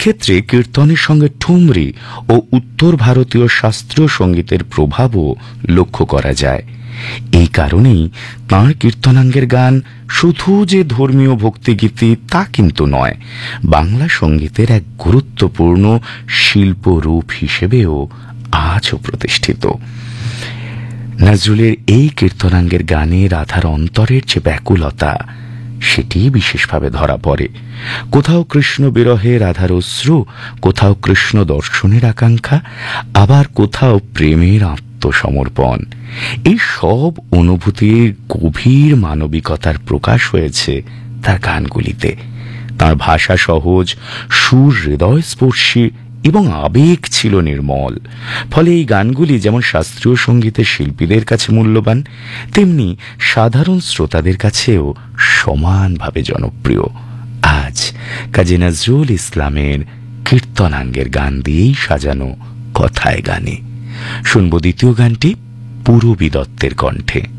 এক্ষেত্রে কীর্তনের সঙ্গে ঠুমরি ও উত্তর ভারতীয় শাস্ত্রীয় সঙ্গীতের প্রভাবও লক্ষ্য করা যায়। এই কারণেই তাঁর কীর্তনাঙ্গের গান শুধু যে ধর্মীয় ভক্তিগীতি তা কিন্তু নয়, বাংলা সঙ্গীতের এক গুরুত্বপূর্ণ শিল্পরূপ হিসেবেও আজও প্রতিষ্ঠিত। নজরুলের এই কীর্তনাঙ্গের গানে রাধার অন্তরের যে ব্যাকুলতা সেটি বিশেষভাবে ধরা পড়ে। কোথাও কৃষ্ণ বিরহে রাধার অশ্রু, কোথাও কৃষ্ণ দর্শনের আকাঙ্ক্ষা, আবার কোথাও প্রেমের আত্মসমর্পণ। এই সব অনুভূতির গভীর মানবিকতার প্রকাশ হয়েছে তার গানগুলিতে। তার ভাষা সহজ, সুর হৃদয়স্পর্শী এবং আবেগ ছিল নির্মল। ফলে এই গানগুলি যেমন শাস্ত্রীয় সঙ্গীতের শিল্পীদের কাছে মূল্যবান, তেমনি সাধারণ শ্রোতাদের কাছেও সমানভাবে জনপ্রিয়। আজ কাজী নজরুল ইসলামের কীর্তনাঙ্গের গান দিয়েই সাজানো কথায় গানে শুনব দ্বিতীয় গানটি পূরবী দত্তের কণ্ঠে।